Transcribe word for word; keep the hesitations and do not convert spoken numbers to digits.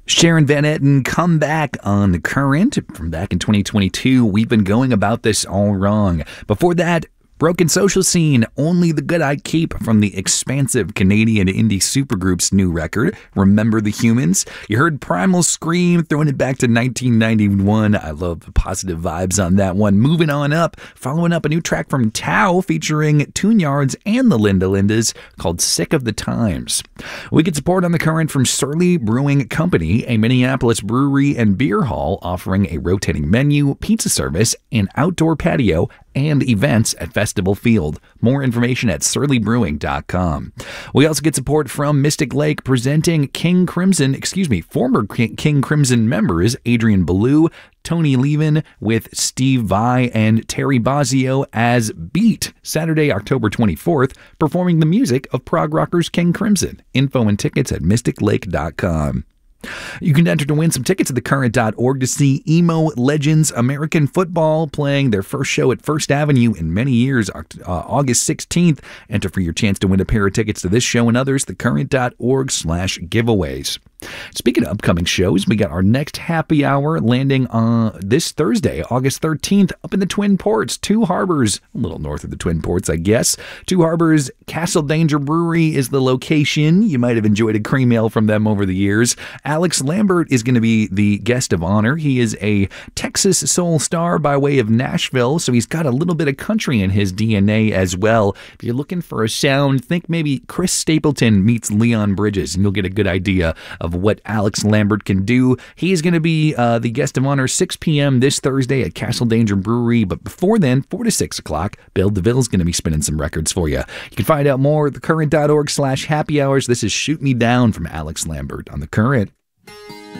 Sharon Van Etten, come back on The Current from back in twenty twenty-two. We've been going about this all wrong. Before that, Broken Social Scene, Only the Good I Keep from the expansive Canadian indie supergroup's new record, Remember the Humans. You heard Primal Scream, throwing it back to nineteen ninety-one. I love the positive vibes on that one. Moving on up, following up a new track from Tao featuring Tune Yards and the Linda Lindas called Sick of the Times. We get support on The Current from Surly Brewing Company, a Minneapolis brewery and beer hall offering a rotating menu, pizza service, and outdoor patio and events at Festival Field. More information at surly brewing dot com. We also get support from Mystic Lake presenting King Crimson, excuse me, former King Crimson members Adrian Ballou, Tony Levin with Steve Vai and Terry Bozzio as Beat, Saturday, October twenty-fourth, performing the music of prog rockers King Crimson. Info and tickets at mystic lake dot com. You can enter to win some tickets at the current dot org to see Emo Legends American Football playing their first show at First Avenue in many years, uh, August sixteenth. Enter for your chance to win a pair of tickets to this show and others, the current dot org slash giveaways. Speaking of upcoming shows, we got our next happy hour landing on this Thursday, August thirteenth, up in the Twin Ports, Two Harbors, a little north of the Twin Ports, I guess. Two Harbors Castle Danger Brewery is the location. You might have enjoyed a cream ale from them over the years. Alex Lambert is going to be the guest of honor. He is a Texas soul star by way of Nashville, so he's got a little bit of country in his D N A as well. If you're looking for a sound, think maybe Chris Stapleton meets Leon Bridges, and you'll get a good idea of what Alex Lambert can do. He is going to be uh, the guest of honor six p.m. this Thursday at Castle Danger Brewery. But before then, four to six o'clock, Bill DeVille is going to be spinning some records for you. You can find out more at the current dot org slash happy hours. This is Shoot Me Down from Alex Lambert on The Current.